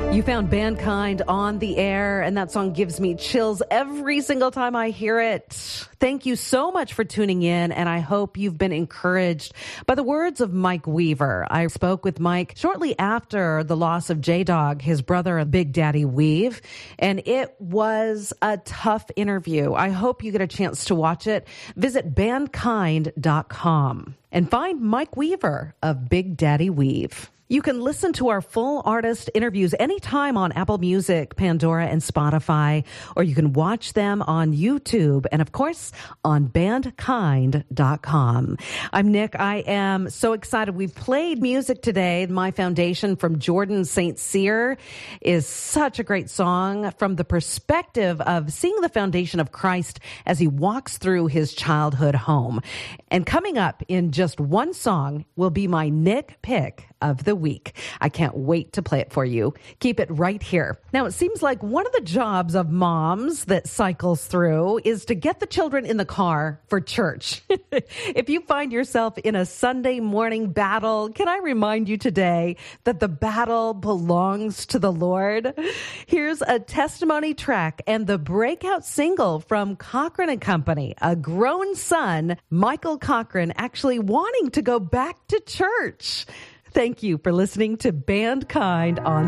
You found Bandkind on the air, and that song gives me chills every single time I hear it. Thank you so much for tuning in, and I hope you've been encouraged by the words of Mike Weaver. I spoke with Mike shortly after the loss of J-Dog, his brother, Big Daddy Weave, and it was a tough interview. I hope you get a chance to watch it. Visit bandkind.com and find Mike Weaver of Big Daddy Weave. You can listen to our full artist interviews anytime on Apple Music, Pandora, and Spotify, or you can watch them on YouTube and, of course, on bandkind.com. I'm Nick. I am so excited. We've played music today. My Foundation from Jordan St. Cyr is such a great song from the perspective of seeing the foundation of Christ as he walks through his childhood home. And coming up in just one song will be my Nick pick of the week. I can't wait to play it for you. Keep it right here. Now, it seems like one of the jobs of moms that cycles through is to get the children in the car for church. If you find yourself in a Sunday morning battle, can I remind you today that the battle belongs to the Lord? Here's a testimony track and the breakout single from Cochran and Company, a grown son, Michael Cochran, actually wanting to go back to church. Thank you for listening to Bandkind on